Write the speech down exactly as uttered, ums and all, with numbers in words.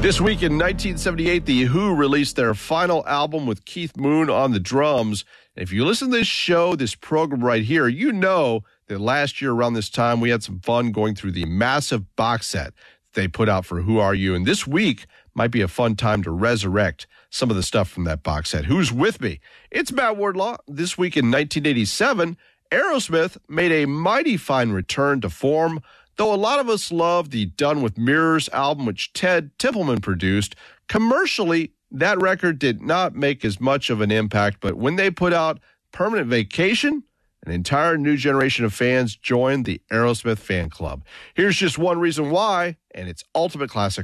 This week in nineteen seventy-eight, The Who released their final album with Keith Moon on the drums. And if you listen to this show, this program right here, you know that last year around this time, we had some fun going through the massive box set they put out for Who Are You? And this week might be a fun time to resurrect some of the stuff from that box set. Who's with me? It's Matt Wardlaw. This week in nineteen eighty-seven, Aerosmith made a mighty fine return to form. Though a lot of us love the Done with Mirrors album, which Ted Templeman produced, commercially, that record did not make as much of an impact. But when they put out Permanent Vacation, an entire new generation of fans joined the Aerosmith fan club. Here's just one reason why, and it's ultimate classic